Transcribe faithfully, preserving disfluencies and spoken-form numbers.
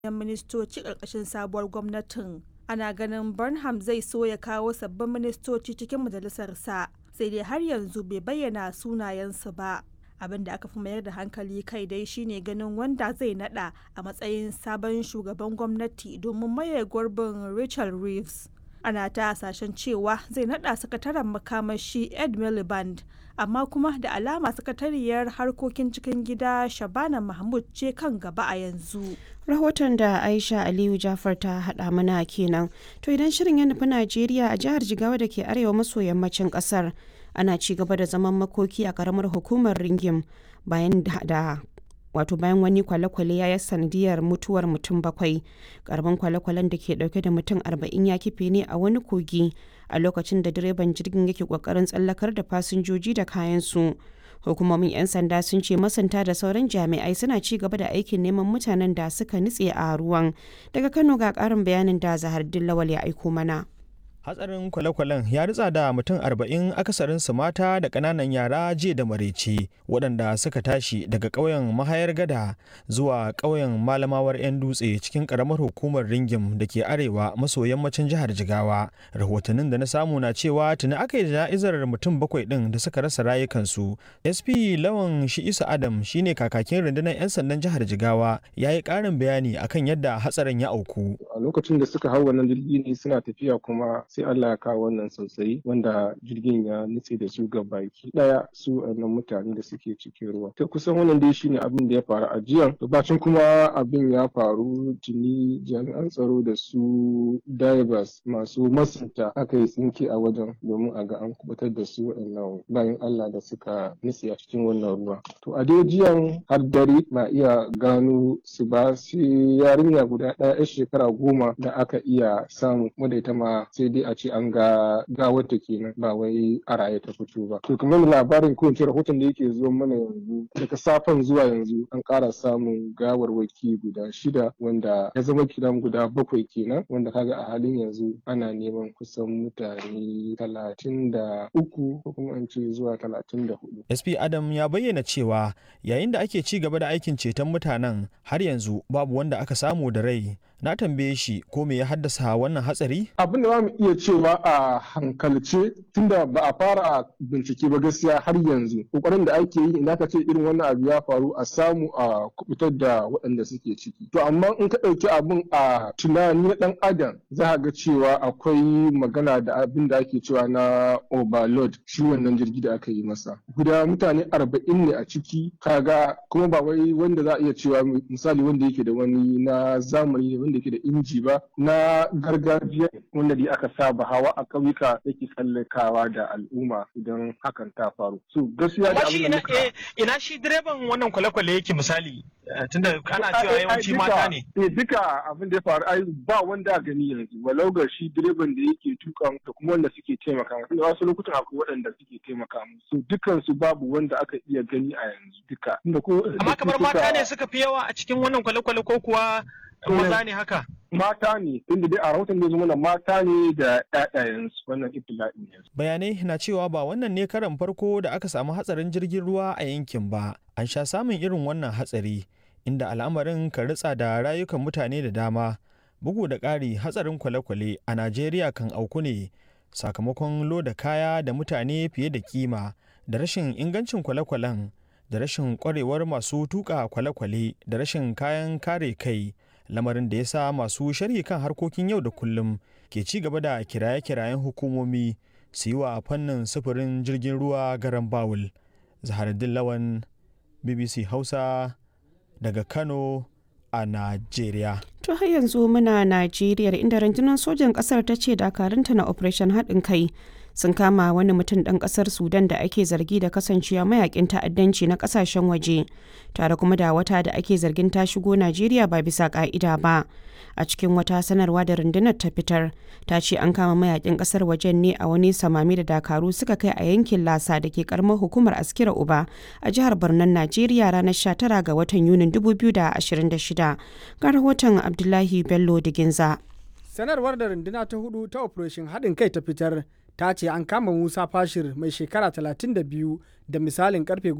ministoci ƙarƙashin sabuwar gwamnatin. Ana ganin Burnham zai so ya kawo sabbin ministoci cikin majalisarsa, sai dai har yanzu bai bayyana sunayensu ba. Abin da aka fi mayar da hankali kai dai shine ganin wanda zai nada a matsayin sabon shugaban gwamnati domin maye gurbin Rachel Reeves. Ana ta hasashen cewa zai nada sakataren makamashi Ed Miliband, amma kuma da alama sakatariyar harkokin cikin gida Shabana Mahmud ce kan gaba a yanzu. Rahoton da Aisha Aliyu Jafar ta haɗa mana kenan. To idan shirin ya nufi Najeriya, a jihar Jigawa da ke arewa maso yammacin ƙasar, ana ci gaba da zaman makoki a ƙaramar hukumar Ringim bayan da wato bayan wani kwale-kwale ya yi sanadiyar mutuwar mutum bakwai. Karamin kwale-kwalen da ke dauke da mutum arba'in ya kife ne a wani kogi a lokacin da direban jirgin yake kokarin tsallakar da fasinjoji da kayansu. Hukumomin 'yan sanda sun ce masanta da sauran jami'ai suna ci gaba da aikin neman mutanen da suka nutse a ruwan. Daga Kano ga karin bayanin da Zahardin Lawal ya aiko mana. Hatsarin kwale-kwalen ya ritsa da mutum arba'in, akasarinsu mata da ƙananan yara jiya da maraice, waɗanda suka tashi daga ƙauyen Mahayar Gada zuwa ƙauyen Malamawar 'yan dutse cikin ƙaramar hukumar Ringim da ke arewa maso yammacin jihar Jigawa. Rahotannin da na samu na cewa tuni aka yi jana'izar mutum bakwai ɗin da suka rasa rayukansu. S P Lawan Shi'isu Adam shine kakakin rundunar 'yan sandan jihar Jigawa, ya yi ƙarin bayani akan yadda hatsarin ya auku. A lokacin da suka hau wannan jirgi ne suna tafiya, kuma sai Allah ya kawo wannan sosai wanda jirgin ya nutse da su ga baki daya, su wannan mutane da suke cikin ruwa. Ta kusan wannan dai shine abin da ya faru a jiya. Bacin kuma abin ya faru, tuni jami'an tsaro da su divers masu masunta aka yi tsinke a wajen domin a ga an kubutar da su wannan bayan Allah da suka nutse a cikin wannan ruwa. To a dai jiyan har dare ba iya gano su ba, sai yarinya guda ɗaya 'yar shekara goma da aka iya samu, wadda ita ma sai dai a ce an ga gawarta kenan, ba wai a raye ta fito ba. To kamar labarin ko ince rahoton da yake zuwa mana yanzu, daga safen zuwa yanzu an ƙara samun gawarwaki guda shida, wanda ya zama kiran guda bakwai kenan, wanda kaga a halin yanzu ana neman kusan mutane talatin da uku ko kuma an ce zuwa talatin da hudu. S P Adam ya bayyana cewa yayin da ake ci gaba da aikin ceton mutanen, har yanzu babu wanda aka samu da rai. Na tambaye shi ko me ya haddasa wannan hatsari? Abin da za mu iya cewa a hankalce, tunda ba a fara bincike ba gaskiya har yanzu, kokarin da ake yi idan ka ce irin wannan abu ya faru a samu a kubutar da waɗanda suke ciki. To amma in ka ɗauki abin a tunani na ɗan adam, za ka ga cewa akwai magana da abin da ake cewa na overload, shi wannan jirgi da aka yi masa. Guda mutane arba'in ne a ciki, kaga kuma ba wai wanda za a iya cewa misali wanda yake da wani na zamani ne, da ke da inji ba, na gargajiya wanda dai aka saba hawa a ƙauyuka yake tsallakawa da al'umma idan hakan ta faru. So gaskiya da abin da muka ina, ina shi direban wannan kwale-kwale yake misali, tunda ana cewa yawanci mata ne. Eh duka abin da ya faru ai ba wanda gani yanzu, walau ga shi direban da yake tuka da kuma wanda suke taimaka musu. Da wasu lokutan akwai waɗanda suke taimaka musu. So dukan su babu wanda aka iya gani a yanzu duka. Amma kamar mata ne suka fi yawa a cikin wannan kwale-kwale ko kuwa maza ne haka? Mata ne, inda dai a rahoton da zuma mata ne da ƴaƴayensu, wannan ibtila'in ne. Bayanai na cewa ba wannan ne karan farko da aka samu hatsarin jirgin ruwa a yankin ba. An sha samun irin wannan hatsari, inda al'amarin kan ritsa da rayukan mutane da dama. Bugu da ƙari, hatsarin kwale-kwale a Najeriya kan auku ne sakamakon loda kaya da mutane fiye da kima, da rashin ingancin kwale-kwalen, da rashin ƙwarewar masu tuƙa kwale-kwale, da rashin kayan kare kai. Lamarin da ya sa masu sharhi kan harkokin yau da kullum ke ci gaba da kiraye-kirayen hukumomi su yi wa fannin sufurin jirgin ruwa garan bawul. Zaharaddin Lawan, B B C Hausa, daga Kano a Najeriya. To har yanzu muna Najeriya, inda rundunar sojan ƙasar ta ce dakarunta na Operation haɗin kai sun kama wani mutum ɗan ƙasar Sudan da ake zargi da kasancewa mayakin ta'addanci na ƙasashen waje, tare kuma da wata da ake zargin ta shigo Najeriya ba bisa ƙa'ida ba. A cikin wata sanarwa da rundunar ta fitar, ta ce an kama mayakin ƙasar wajen ne a wani samami da dakaru suka kai a yankin Lasa da ke karamar hukumar Askira Uba a jihar Barnon, Najeriya ranar sha tara ga watan Yunin dubu biyu da ashirin da shida. Ga rahoton Abdullahi Bello Diginza. Sanarwar da runduna ta hudu ta Operation haɗin kai ta fitar ta ce an kama Musa Fashir mai shekara talatin da biyu da misalin karfe